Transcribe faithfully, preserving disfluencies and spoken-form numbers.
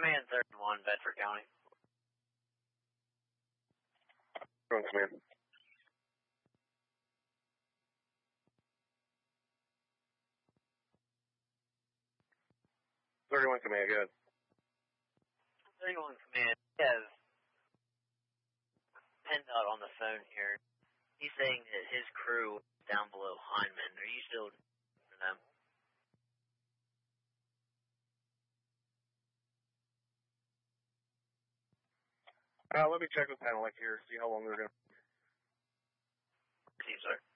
Command thirty-one, Bedford County. Going command. thirty-one command, go ahead. thirty-one command, we have PennDOT on the phone here. He's saying that his crew is down below Hyndman. Are you still for them? Uh, let me check with Panelec here, see how long they're going to... See, sir.